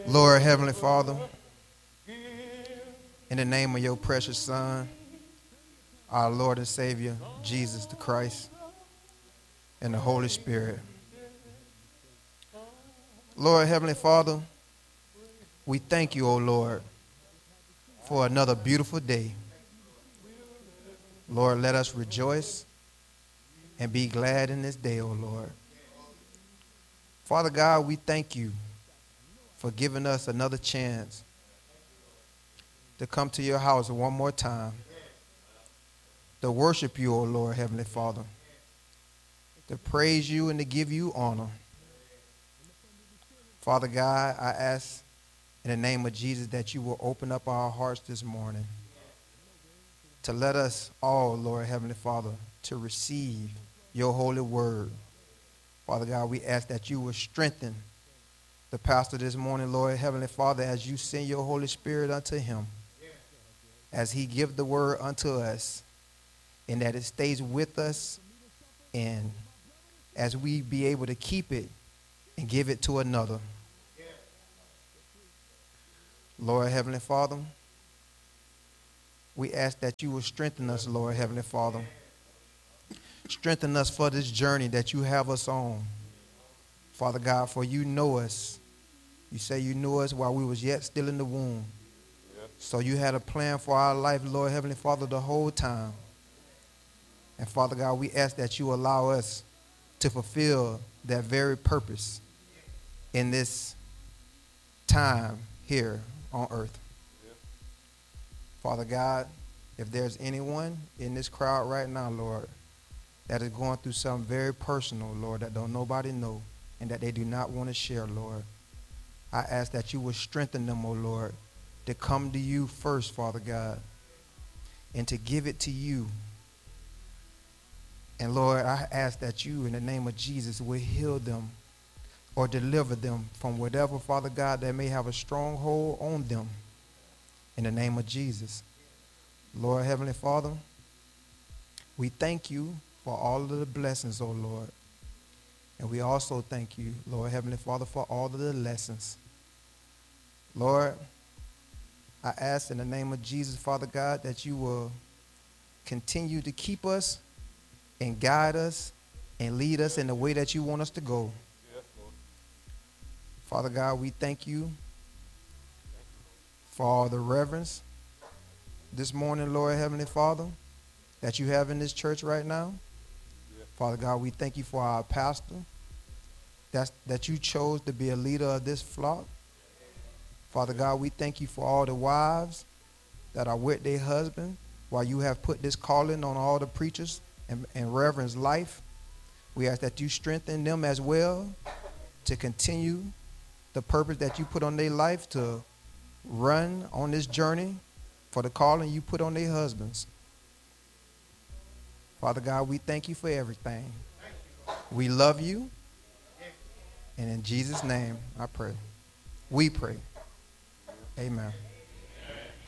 Lord Heavenly Father, in the name of your precious Son, our Lord and Savior, Jesus the Christ, and the Holy Spirit. Lord Heavenly Father, we thank you, O Lord, for another beautiful day. Lord, let us rejoice and be glad in this day, O Lord. Father God, we thank you for giving us another chance to come to your house one more time, to worship you, O Lord Heavenly Father, to praise you and to give you honor. Father God, I ask in the name of Jesus that you will open up our hearts this morning to let us all, Lord Heavenly Father, to receive your holy word. Father God, we ask that you will strengthen the pastor this morning, Lord Heavenly Father, as you send your Holy Spirit unto him, as he give the word unto us, and that it stays with us, and as we be able to keep it and give it to another. Lord Heavenly Father, we ask that you will strengthen us, Lord Heavenly Father. Strengthen us for this journey that you have us on. Father God, for you know us. You say you knew us while we was yet still in the womb. So you had a plan for our life, Lord Heavenly Father, the whole time. And Father God, we ask that you allow us to fulfill that very purpose in this time here on earth. Father God, if there's anyone in this crowd right now, Lord, that is going through something very personal, Lord, that don't nobody know and that they do not want to share, Lord, I ask that you would strengthen them, O Lord, to come to you first, Father God, and to give it to you. And Lord, I ask that you, in the name of Jesus, will heal them or deliver them from whatever, Father God, that may have a stronghold on them. In the name of Jesus. Lord Heavenly Father, we thank you for all of the blessings, O Lord. And we also thank you, Lord Heavenly Father, for all of the lessons. Lord, I ask in the name of Jesus, Father God, that you will continue to keep us and guide us and lead us in the way that you want us to go. Father God, we thank you for all the reverence this morning, Lord Heavenly Father, that you have in this church right now. Father God, we thank you for our pastor that you chose to be a leader of this flock. Father God, we thank you for all the wives that are with their husband while you have put this calling on all the preachers and reverends' life. We ask that you strengthen them as well to continue the purpose that you put on their life to run on this journey for the calling you put on their husbands. Father God, we thank you for everything. We love you. And in Jesus' name, I pray. We pray. Amen.